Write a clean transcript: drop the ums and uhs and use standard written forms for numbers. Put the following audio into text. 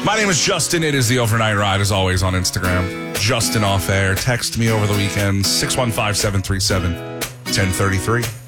My name is Justin. It is the Overnight Ride, as always, on Instagram. Justin Off Air. Text me over the weekend, 615-737-1033.